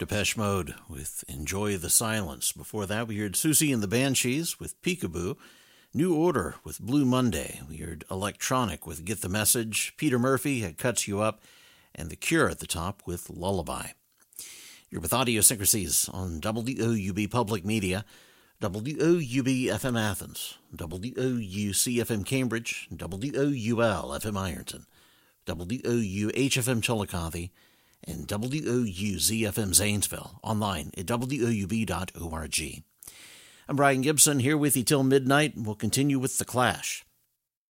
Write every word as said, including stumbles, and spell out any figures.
Depeche Mode with Enjoy the Silence. Before that, we heard Susie and the Banshees with Peekaboo. New Order with Blue Monday. We heard Electronic with Get the Message. Peter Murphy had Cuts You Up. And The Cure at the top with Lullaby. You're with Idiosyncrasies on W O U B Public Media, W O U B F M Athens, W O U C F M Cambridge, W O U L F M Ironton, W O U H F M Chillicothe, and W O U Z F M Zanesville, online at W O U B dot org. I'm Brian Gibson, here with you till midnight, and we'll continue with The Clash.